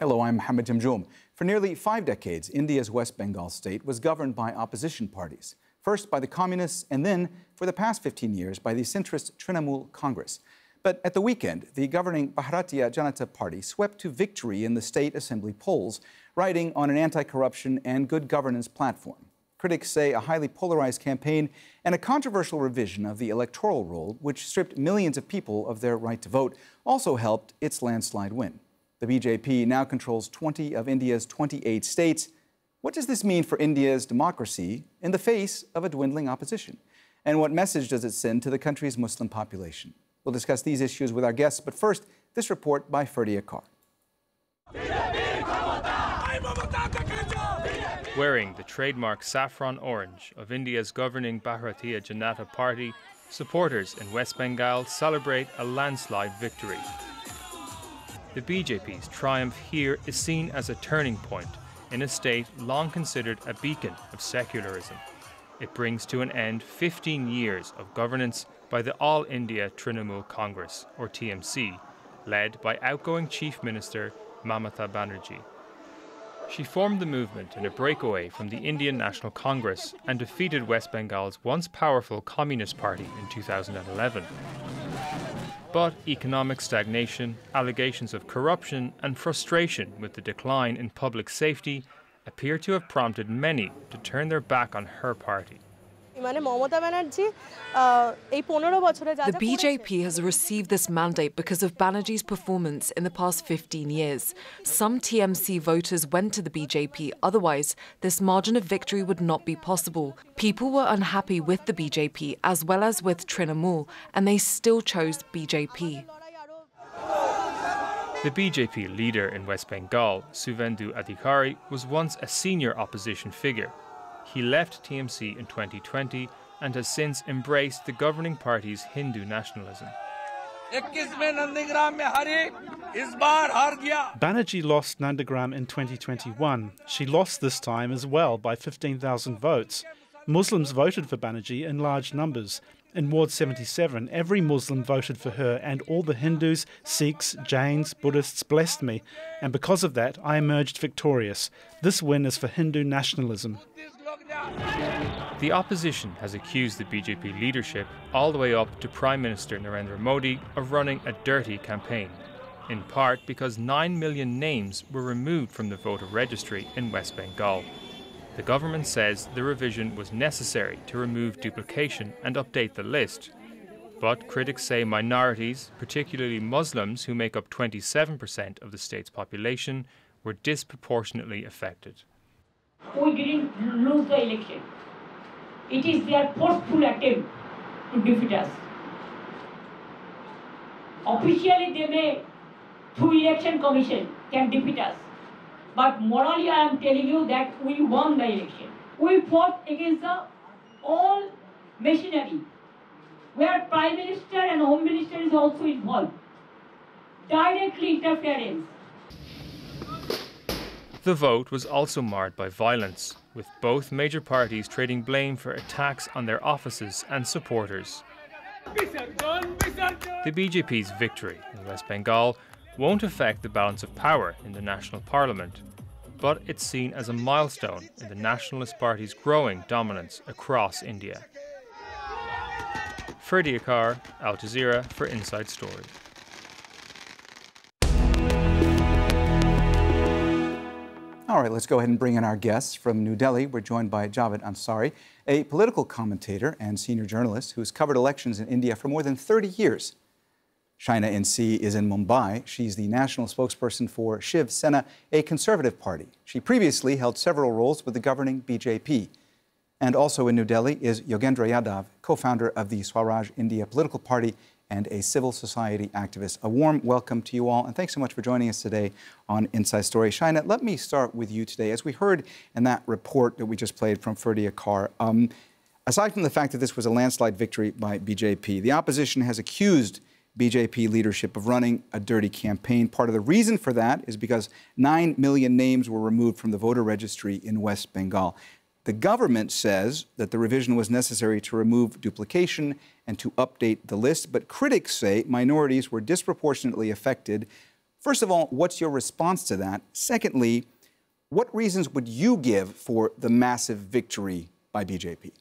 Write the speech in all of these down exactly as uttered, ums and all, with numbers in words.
Hello, I'm Mohammed Jamjoom. For nearly five decades, India's West Bengal state was governed by opposition parties. First by the Communists, and then, for the past fifteen years, by the centrist Trinamool Congress. But at the weekend, the governing Bharatiya Janata Party swept to victory in the state assembly polls, riding on an anti-corruption and good governance platform. Critics say a highly polarized campaign and a controversial revision of the electoral roll, which stripped millions of people of their right to vote, also helped its landslide win. The B J P now controls twenty of India's twenty-eight states. What does this mean for India's democracy in the face of a dwindling opposition? And what message does it send to the country's Muslim population? We'll discuss these issues with our guests, but first, this report by Ferdy Akar. Wearing the trademark saffron orange of India's governing Bharatiya Janata Party, supporters in West Bengal celebrate a landslide victory. The B J P's triumph here is seen as a turning point in a state long considered a beacon of secularism. It brings to an end fifteen years of governance by the All India Trinamool Congress, or T M C, led by outgoing Chief Minister Mamata Banerjee. She formed the movement in a breakaway from the Indian National Congress and defeated West Bengal's once powerful Communist Party in two thousand eleven. But economic stagnation, allegations of corruption and frustration with the decline in public safety appear to have prompted many to turn their back on her party. The B J P has received this mandate because of Banerjee's performance in the past fifteen years. Some T M C voters went to the B J P, otherwise this margin of victory would not be possible. People were unhappy with the B J P as well as with Trinamool, and they still chose B J P. The B J P leader in West Bengal, Suvendu Adhikari, was once a senior opposition figure. He left T M C in twenty twenty and has since embraced the governing party's Hindu nationalism. Banerjee lost Nandagram in twenty twenty-one. She lost this time as well by fifteen thousand votes. Muslims voted for Banerjee in large numbers. In Ward seventy-seven, every Muslim voted for her, and all the Hindus, Sikhs, Jains, Buddhists blessed me. And because of that, I emerged victorious. This win is for Hindu nationalism. The opposition has accused the B J P leadership, all the way up to Prime Minister Narendra Modi, of running a dirty campaign, in part because nine million names were removed from the voter registry in West Bengal. The government says the revision was necessary to remove duplication and update the list. But critics say minorities, particularly Muslims who make up twenty-seven percent of the state's population, were disproportionately affected. We didn't lose the election. It is their forceful attempt to defeat us. Officially, they may, through election commission, can defeat us. But morally, I am telling you that we won the election. We fought against the all machinery, where Prime Minister and Home Minister is also involved. Directly interference. The vote was also marred by violence, with both major parties trading blame for attacks on their offices and supporters. The B J P's victory in West Bengal won't affect the balance of power in the national parliament, but it's seen as a milestone in the Nationalist Party's growing dominance across India. Ferdy Akar, Al Jazeera for Inside Story. All right, let's go ahead and bring in our guests. From New Delhi, we're joined by Javed Ansari, a political commentator and senior journalist who has covered elections in India for more than thirty years. Shaina N C is in Mumbai. She's the national spokesperson for Shiv Sena, a conservative party. She previously held several roles with the governing B J P. And also in New Delhi is Yogendra Yadav, co-founder of the Swaraj India political party and a civil society activist. A warm welcome to you all, and thanks so much for joining us today on Inside Story. Shaina, let me start with you today. As we heard in that report that we just played from Ferdy Akar, um, aside from the fact that this was a landslide victory by B J P, the opposition has accused B J P leadership of running a dirty campaign. Part of the reason for that is because nine million names were removed from the voter registry in West Bengal. The government says that the revision was necessary to remove duplication and to update the list, but critics say minorities were disproportionately affected First of all, what's your response to that? Secondly, what reasons would you give for the massive victory by B J P?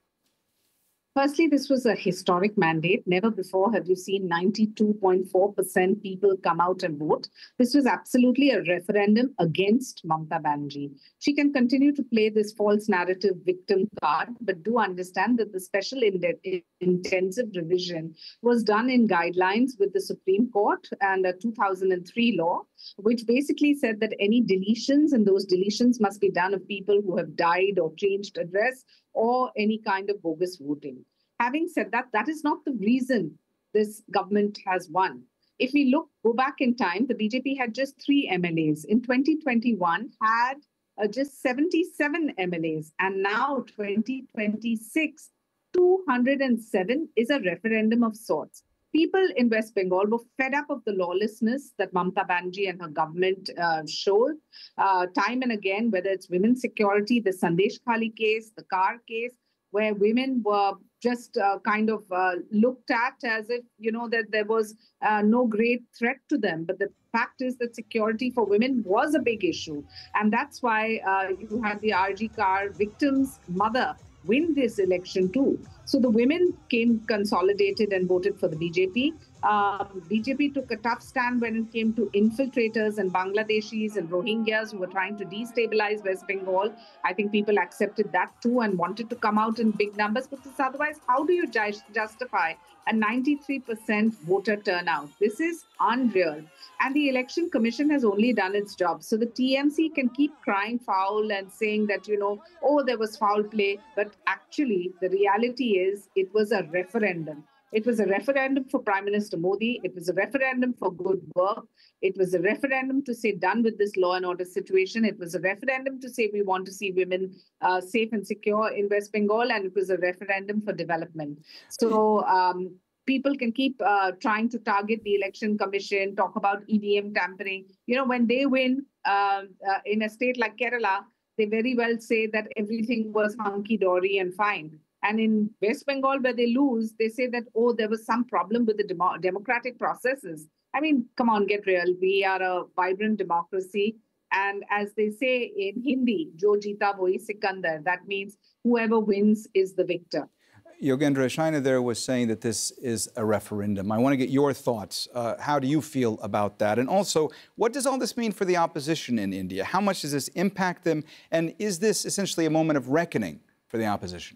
Firstly, this was a historic mandate. Never before have you seen ninety-two point four percent people come out and vote. This was absolutely a referendum against Mamata Banerjee. She can continue to play this false narrative victim card, but do understand that the special in- intensive revision was done in guidelines with the Supreme Court and a two thousand three law, which basically said that any deletions, and those deletions must be done of people who have died or changed address or any kind of bogus voting. Having said that, that is not the reason this government has won. If we look, go back in time, the B J P had just three M L As. In twenty twenty-one, had uh, just seventy-seven M L As. And now, twenty twenty-six, two hundred seven is a referendum of sorts. People in West Bengal were fed up of the lawlessness that Mamata Banerjee and her government uh, showed uh, time and again, whether it's women's security, the Sandesh Khali case, the car case, where women were just uh, kind of uh, looked at as if, you know, that there was uh, no great threat to them. But the fact is that security for women was a big issue. And that's why uh, you had the R G car victim's mother win this election too. So the women came consolidated and voted for the B J P. Um, B J P took a tough stand when it came to infiltrators and Bangladeshis and Rohingyas who were trying to destabilize West Bengal. I think people accepted that too and wanted to come out in big numbers, because otherwise, how do you ju- justify a ninety-three percent voter turnout? This is unreal. And the Election Commission has only done its job. So the T M C can keep crying foul and saying that, you know, oh, there was foul play. But actually, the reality is it was a referendum. It was a referendum for Prime Minister Modi. It was a referendum for good work. It was a referendum to say done with this law and order situation. It was a referendum to say we want to see women uh, safe and secure in West Bengal. And it was a referendum for development. So um, people can keep uh, trying to target the Election Commission, talk about E V M tampering. You know, when they win uh, uh, in a state like Kerala, they very well say that everything was hunky-dory and fine. And in West Bengal, where they lose, they say that, oh, there was some problem with the demo- democratic processes. I mean, come on, get real. We are a vibrant democracy. And as they say in Hindi, Jo Jeeta Wohi Sikandar, that means whoever wins is the victor. Yogendra, Shaina there was saying that this is a referendum. I want to get your thoughts. Uh, how do you feel about that? And also, what does all this mean for the opposition in India? How much does this impact them? And is this essentially a moment of reckoning for the opposition?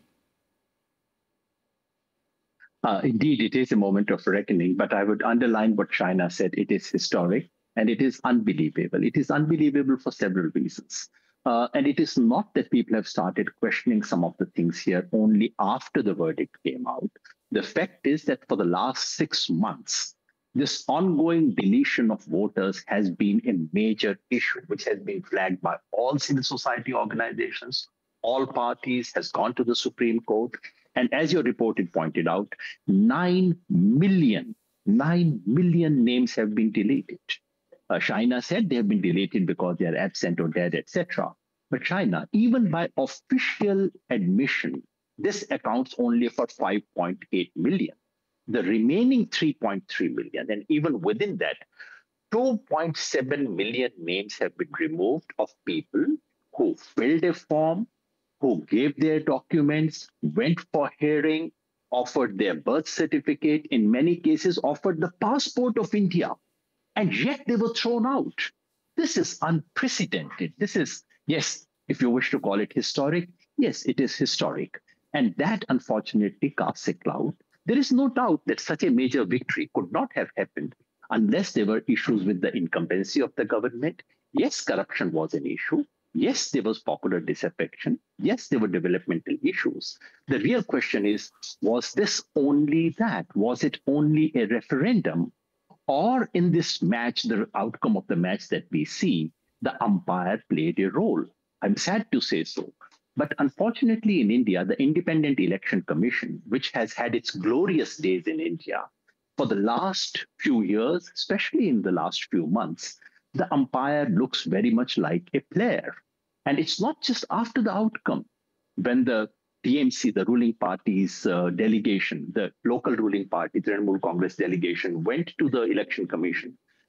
Uh, indeed, it is a moment of reckoning, but I would underline what Shaina said. It is historic and it is unbelievable. It is unbelievable for several reasons. Uh, and it is not that people have started questioning some of the things here only after the verdict came out. The fact is that for the last six months, this ongoing deletion of voters has been a major issue, which has been flagged by all civil society organizations, all parties, has gone to the Supreme Court. And as your report had pointed out, nine million, nine million names have been deleted. Uh, Shaina said they have been deleted because they are absent or dead, et cetera. But Shaina, even by official admission, this accounts only for five point eight million. The remaining three point three million, and even within that, two point seven million names have been removed of people who filled a form, who gave their documents, went for hearing, offered their birth certificate, in many cases offered the passport of India, and yet they were thrown out. This is unprecedented. This is, yes, if you wish to call it historic, yes, it is historic. And that unfortunately casts a cloud. There is no doubt that such a major victory could not have happened unless there were issues with the incumbency of the government. Yes, corruption was an issue. Yes, there was popular disaffection. Yes, there were developmental issues. The real question is, was this only that? Was it only a referendum? Or in this match, the outcome of the match that we see, the umpire played a role? I'm sad to say so. But unfortunately in India, the Independent Election Commission, which has had its glorious days in India, for the last few years, especially in the last few months, the umpire looks very much like a player. And it's not just after the outcome. When the T M C, the ruling party's uh, delegation, the local ruling party, Trinamool Congress delegation, went to the Election Commission,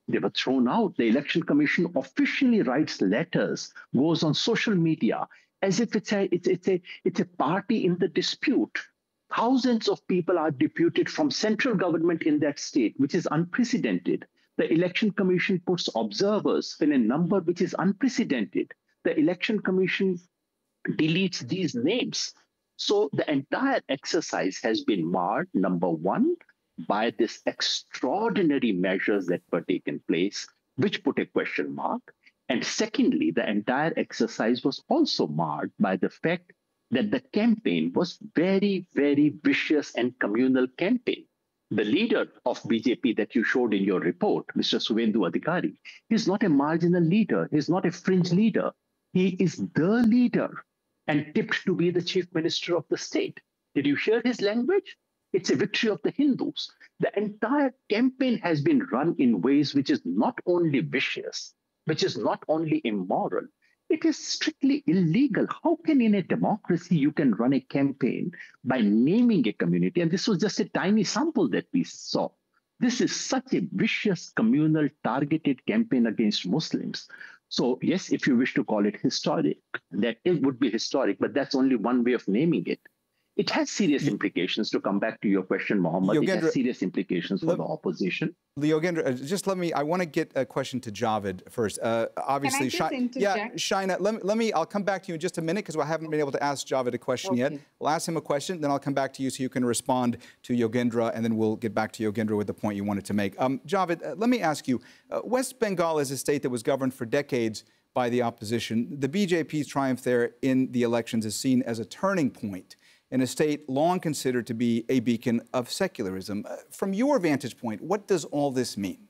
They were thrown out. The Election Commission officially writes letters, goes on social media, as if it's a, it's, it's, a, it's a party in the dispute. Thousands of people are deputed from central government in that state, which is unprecedented. The Election Commission puts observers in a number which is unprecedented. The Election Commission deletes these names. So the entire exercise has been marred, number one, by this extraordinary measures that were taken place, which put a question mark. And secondly, the entire exercise was also marred by the fact that the campaign was very, very vicious and communal campaign. The leader of B J P that you showed in your report, Mister Suvendu Adhikari, is not a marginal leader. He's not a fringe leader. He is the leader and tipped to be the chief minister of the state. Did you hear his language? It's a victory of the Hindus. The entire campaign has been run in ways which is not only vicious, which is not only immoral, it is strictly illegal. How can in a democracy you can run a campaign by naming a community? And this was just a tiny sample that we saw. This is such a vicious, communal, targeted campaign against Muslims. So yes, if you wish to call it historic, that it would be historic, but that's only one way of naming it. It has serious implications. To come back to your question, Mohammed, Yogendra, it has serious implications for let, the opposition. Yogendra, just let me, I want to get a question to Javed first. Uh, obviously, Can I just Shi interject? Yeah, Shaina, let me, let me, I'll come back to you in just a minute because I haven't been able to ask Javed a question okay. yet. We'll ask him a question, then I'll come back to you so you can respond to Yogendra, and then we'll get back to Yogendra with the point you wanted to make. Um, Javed, uh, let me ask you, uh, West Bengal is a state that was governed for decades by the opposition. The B J P's triumph there in the elections is seen as a turning point in a state long considered to be a beacon of secularism. Uh, from your vantage point, what does all this mean?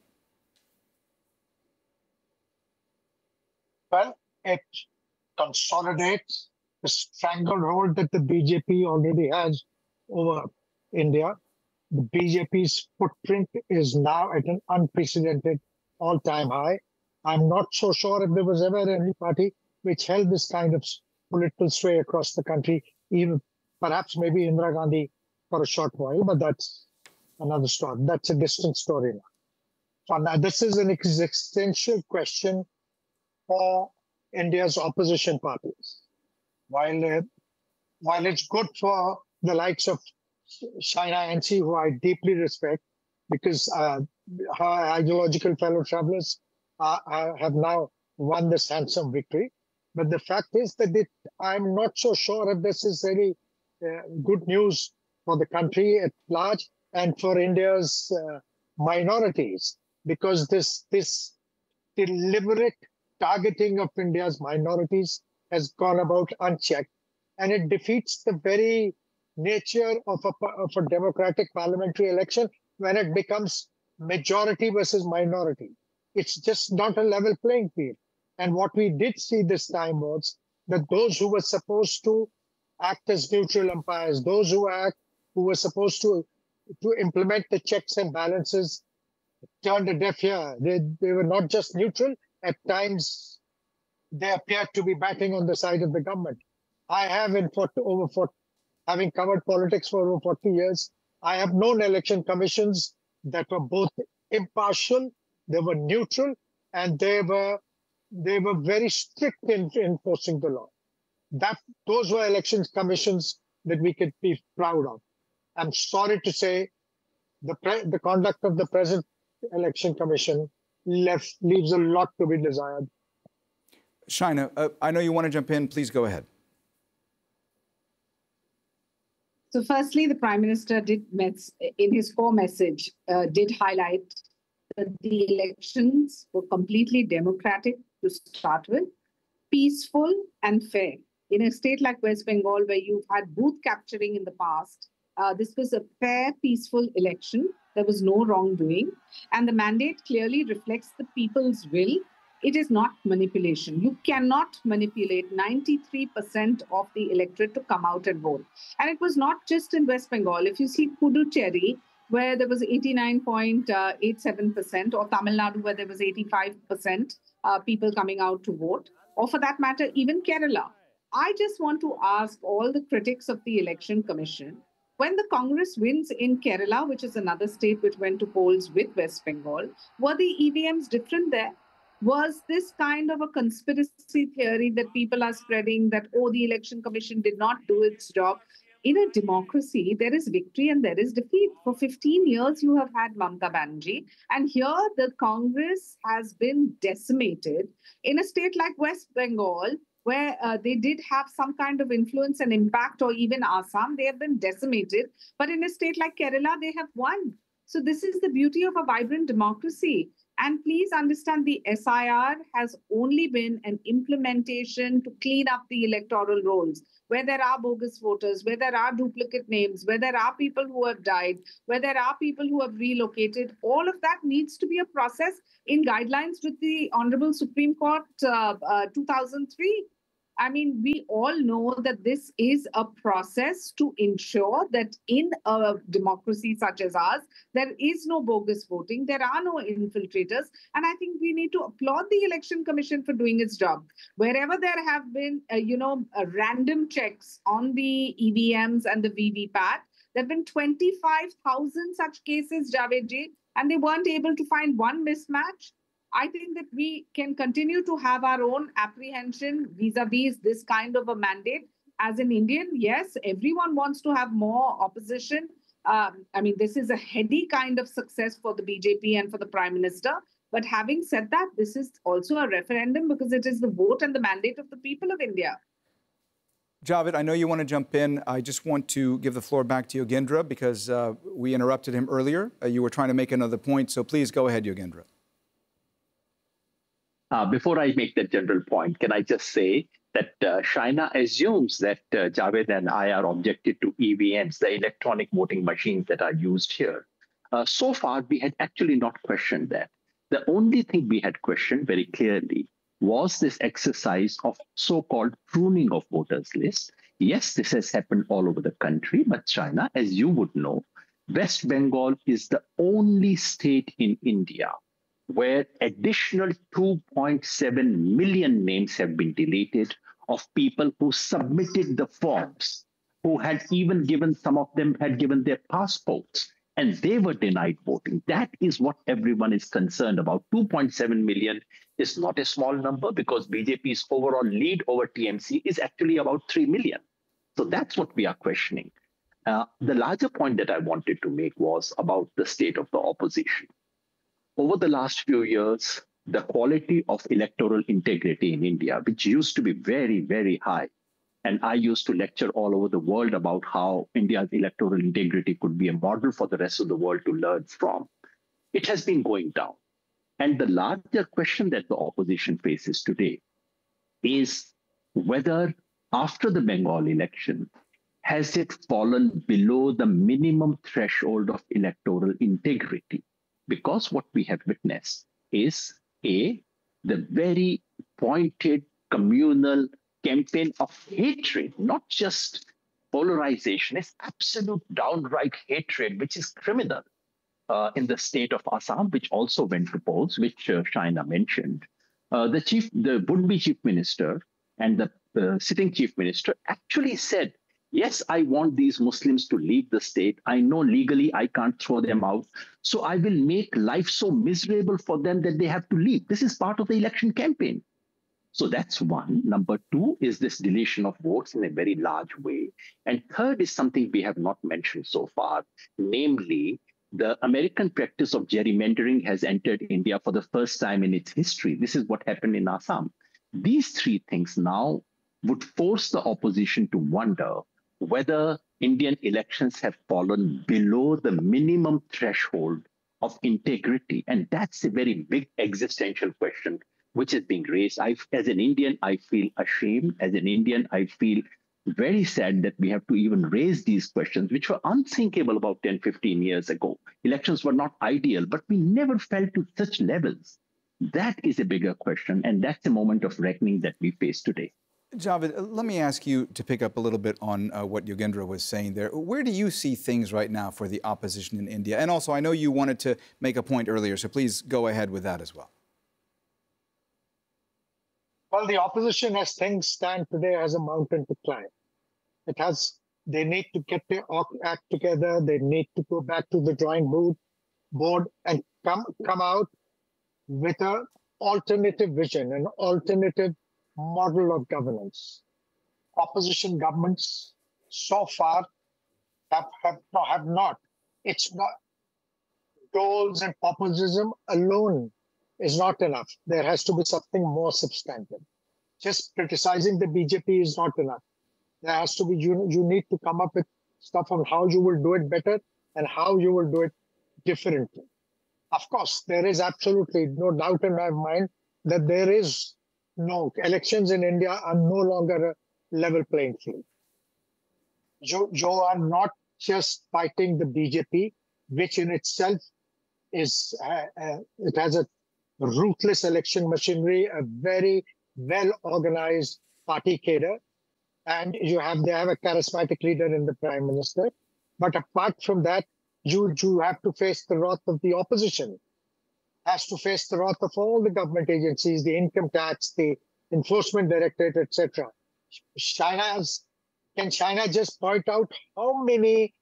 Well, it consolidates the stranglehold that the B J P already has over India. The B J P's footprint is now at an unprecedented all-time high. I'm not so sure if there was ever any party which held this kind of political sway across the country, even perhaps maybe Indira Gandhi for a short while, but that's another story. That's a distant story now. So now this is an existential question for India's opposition parties. While, uh, while it's good for the likes of Shaina Ansi, who I deeply respect, because uh, her ideological fellow travelers uh, uh, have now won this handsome victory. But the fact is that it, I'm not so sure if this is really uh, good news for the country at large and for India's uh, minorities, because this, this deliberate targeting of India's minorities has gone about unchecked, and it defeats the very nature of a, of a democratic parliamentary election when it becomes majority versus minority. It's just not a level playing field. And what we did see this time was that those who were supposed to act as neutral umpires, those who act, who were supposed to, to implement the checks and balances, turned a deaf ear. They, they were not just neutral. At times, they appeared to be batting on the side of the government. I have, in for, over for, having covered politics for over forty years, I have known election commissions that were both impartial, they were neutral, and they were they were very strict in enforcing the law. That those were election commissions that we could be proud of. I'm sorry to say, the pre the conduct of the present election commission left leaves a lot to be desired. Shaina, uh, I know you want to jump in. Please go ahead. So firstly, the Prime Minister did, in his core message, uh, did highlight that the elections were completely democratic to start with, peaceful and fair. In a state like West Bengal, where you've had booth capturing in the past, uh, this was a fair, peaceful election. There was no wrongdoing. And the mandate clearly reflects the people's will. It is not manipulation. You cannot manipulate ninety-three percent of the electorate to come out and vote. And it was not just in West Bengal. If you see Puducherry, where there was eighty-nine point eight seven percent, or Tamil Nadu, where there was eighty-five percent uh, people coming out to vote, or for that matter, even Kerala. I just want to ask all the critics of the Election Commission When the Congress wins in Kerala, which is another state which went to polls with West Bengal, were the E V Ms different there? Was this kind of a conspiracy theory that people are spreading that, oh, the Election Commission did not do its job? In a democracy, there is victory and there is defeat. For fifteen years, you have had Mamata Banerjee, and here the Congress has been decimated. In a state like West Bengal, where uh, they did have some kind of influence and impact, or even Assam, they have been decimated. But in a state like Kerala, they have won. So this is the beauty of a vibrant democracy. And please understand, the S I R has only been an implementation to clean up the electoral rolls, where there are bogus voters, where there are duplicate names, where there are people who have died, where there are people who have relocated. All of that needs to be a process in guidelines with the Honorable Supreme Court uh, uh, two thousand three. I mean, we all know that this is a process to ensure that in a democracy such as ours, there is no bogus voting, there are no infiltrators. And I think we need to applaud the Election Commission for doing its job. Wherever there have been, uh, you know, uh, random checks on the E V Ms and the V V P A T, there have been twenty-five thousand such cases, Javed, and they weren't able to find one mismatch. I think that we can continue to have our own apprehension vis-a-vis this kind of a mandate. As an Indian, yes, everyone wants to have more opposition. Um, I mean, this is a heady kind of success for the B J P and for the Prime Minister. But having said that, this is also a referendum because it is the vote and the mandate of the people of India. Javed, I know you want to jump in. I just want to give the floor back to Yogendra because uh, we interrupted him earlier. Uh, you were trying to make another point, so please go ahead, Yogendra. Uh, before I make that general point, can I just say that uh, Shaina assumes that uh, Javed and I are objected to E V Ms, the electronic voting machines that are used here. Uh, so far, we had actually not questioned that. The only thing we had questioned very clearly was this exercise of so-called pruning of voters' lists. Yes, this has happened all over the country, but Shaina, as you would know, West Bengal is the only state in India where additional two point seven million names have been deleted of people who submitted the forms, who had even given, some of them had given their passports, and they were denied voting. That is what everyone is concerned about. two point seven million is not a small number because B J P's overall lead over T M C is actually about three million. So that's what we are questioning. Uh, the larger point that I wanted to make was about the state of the opposition. Over the last few years, the quality of electoral integrity in India, which used to be very, very high, and I used to lecture all over the world about how India's electoral integrity could be a model for the rest of the world to learn from, it has been going down. And the larger question that the opposition faces today is whether after the Bengal election, has it fallen below the minimum threshold of electoral integrity? Because what we have witnessed is, A, the very pointed communal campaign of hatred, not just polarization, it's absolute downright hatred, which is criminal uh, in the state of Assam, which also went to polls, which uh, Shaina mentioned. Uh, the chief, the would-be chief minister and the uh, sitting chief minister actually said, yes, I want these Muslims to leave the state. I know legally I can't throw them out. So I will make life so miserable for them that they have to leave. This is part of the election campaign. So that's one. Number two is this deletion of votes in a very large way. And third is something we have not mentioned so far, namely, the American practice of gerrymandering has entered India for the first time in its history. This is what happened in Assam. These three things now would force the opposition to wonder whether Indian elections have fallen below the minimum threshold of integrity. And that's a very big existential question which is being raised. I, as an Indian, I feel ashamed. As an Indian, I feel very sad that we have to even raise these questions, which were unthinkable about ten, fifteen years ago. Elections were not ideal, but we never fell to such levels. That is a bigger question, and that's a moment of reckoning that we face today. Javed, let me ask you to pick up a little bit on uh, what Yogendra was saying there. Where do you see things right now for the opposition in India? And also, I know you wanted to make a point earlier, so please go ahead with that as well. Well, the opposition, as things stand today, has a mountain to climb. It has They need to get their act together. They need to go back to the drawing board, board and come come out with an alternative vision, an alternative model of governance. Opposition governments so far have, have, have not. It's not. Goals and populism alone is not enough. There has to be something more substantive. Just criticizing the B J P is not enough. There has to be, you, you need to come up with stuff on how you will do it better and how you will do it differently. Of course, there is absolutely no doubt in my mind that there is no, elections in India are no longer a level playing field. You, you are not just fighting the B J P, which in itself is, uh, uh, it has a ruthless election machinery, a very well-organized party cadre, and you have, they have a charismatic leader in the Prime Minister. But apart from that, you, you have to face the wrath of the opposition, has to face the wrath of all the government agencies, the income tax, the enforcement directorate, et cetera. China's, can China just point out how many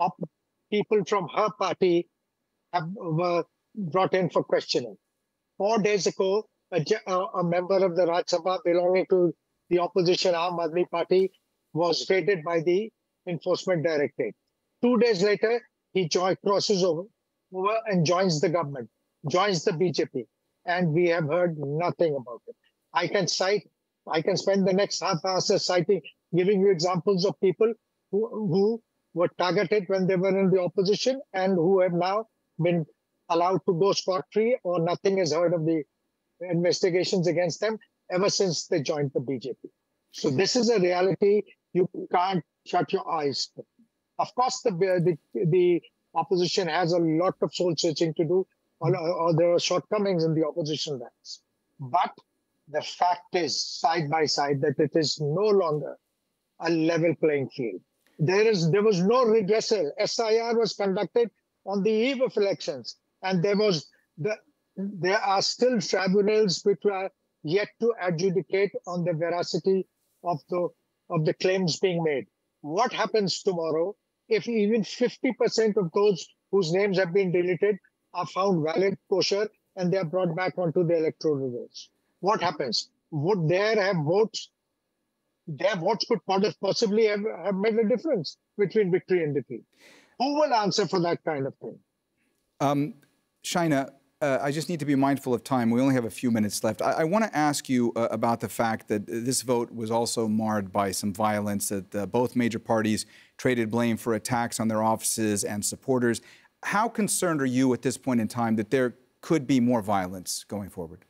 people from her party have were brought in for questioning? Four days ago, a, a member of the Rajya Sabha belonging to the opposition Aam Aadmi Party was raided by the enforcement directorate. Two days later, he join, crosses over, over and joins the government, joins the B J P, and we have heard nothing about it. I can cite, I can spend the next half hour citing, giving you examples of people who, who were targeted when they were in the opposition and who have now been allowed to go scot-free, or nothing is heard of the investigations against them ever since they joined the B J P. So this is a reality you can't shut your eyes to. Of course, the, the, the opposition has a lot of soul searching to do, or, or there are shortcomings in the opposition ranks. But the fact is, side by side, that it is no longer a level playing field. There is there was no redressal. S I R was conducted on the eve of elections, and there was the there are still tribunals which are yet to adjudicate on the veracity of the of the claims being made. What happens tomorrow if even fifty percent of those whose names have been deleted are found valid, kosher, and they are brought back onto the electoral rolls? What happens? Would there have votes? Their votes could possibly have, have made a difference between victory and defeat. Who will answer for that kind of thing? Um, Shaina, uh, I just need to be mindful of time. We only have a few minutes left. I, I want to ask you uh, about the fact that this vote was also marred by some violence, that uh, both major parties traded blame for attacks on their offices and supporters. How concerned are you at this point in time that there could be more violence going forward?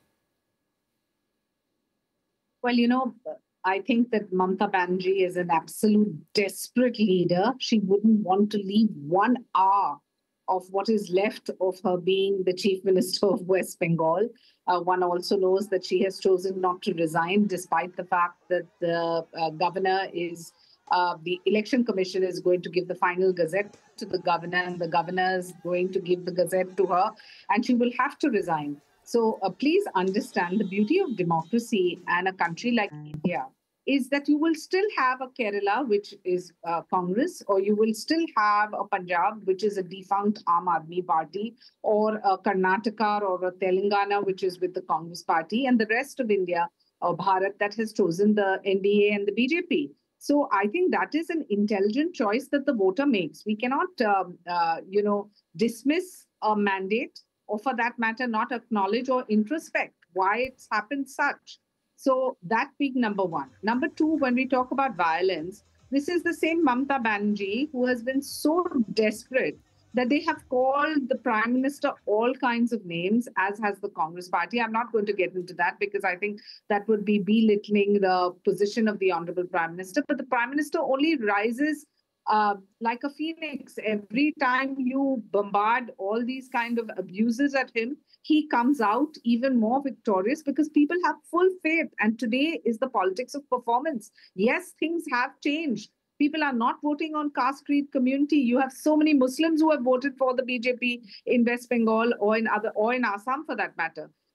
Well, you know, I think that Mamata Banerjee is an absolute desperate leader. She wouldn't want to leave one hour of what is left of her being the Chief Minister of West Bengal. Uh, one also knows that she has chosen not to resign, despite the fact that the uh, governor is, uh, the Election Commission is going to give the final gazette to the governor, and the governor is going to give the gazette to her, and she will have to resign. So uh, please understand the beauty of democracy and a country like India is that you will still have a Kerala, which is uh, Congress, or you will still have a Punjab, which is a defunct Aam Aadmi Party, or a Karnataka or a Telangana, which is with the Congress Party, and the rest of India, or Bharat, that has chosen the N D A and the B J P. So I think that is an intelligent choice that the voter makes. We cannot, um, uh, you know, dismiss a mandate, or for that matter, not acknowledge or introspect why it's happened such. So that being number one. Number two, when we talk about violence, this is the same Mamata Banerjee who has been so desperate that they have called the Prime Minister all kinds of names, as has the Congress Party. I'm not going to get into that because I think that would be belittling the position of the Honorable Prime Minister. But the Prime Minister only rises Uh, like a phoenix. Every time you bombard all these kind of abuses at him, he comes out even more victorious because people have full faith. And today is the politics of performance. Yes, things have changed. People are not voting on caste, creed, community. You have so many Muslims who have voted for the B J P in West Bengal or in other or in Assam for that matter.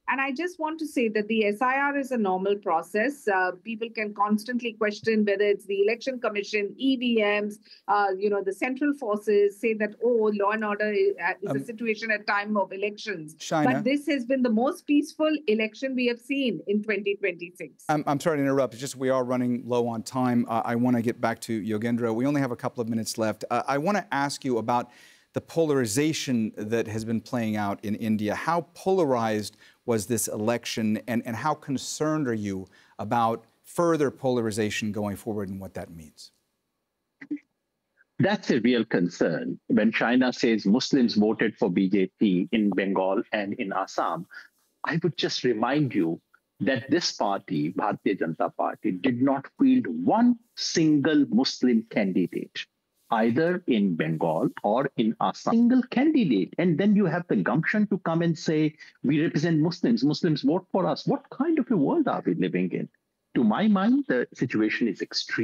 And I just want to say that the S I R is a normal process. Uh, people can constantly question whether it's the Election Commission, E V Ms, uh, you know, the central forces say that, oh, law and order is, is um, a situation at time of elections. Shina, but this has been the most peaceful election we have seen in twenty twenty-six. I'm, I'm sorry to interrupt. It's just we are running low on time. Uh, I want to get back to Yogendra. We only have a couple of minutes left. Uh, I want to ask you about the polarization that has been playing out in India. How polarized was this election, and, and how concerned are you about further polarization going forward and what that means? That's a real concern. When China says Muslims voted for B J P in Bengal and in Assam, I would just remind you that this party, Bharatiya Janata Party, did not field one single Muslim candidate, either in Bengal or in Assam. Single candidate. And then you have the gumption to come and say, we represent Muslims, Muslims vote for us. What kind of a world are we living in? To my mind, the situation is extreme.